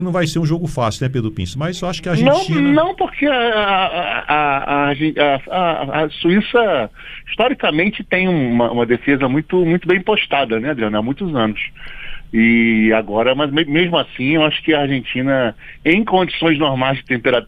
Não vai ser um jogo fácil, né, Pedro Pinto? Mas eu acho que a Não, Argentina... não, porque a Suíça historicamente tem uma defesa muito bem postada, né, Adriano, há muitos anos. E agora, mas mesmo assim, eu acho que a Argentina, em condições normais de temperatura,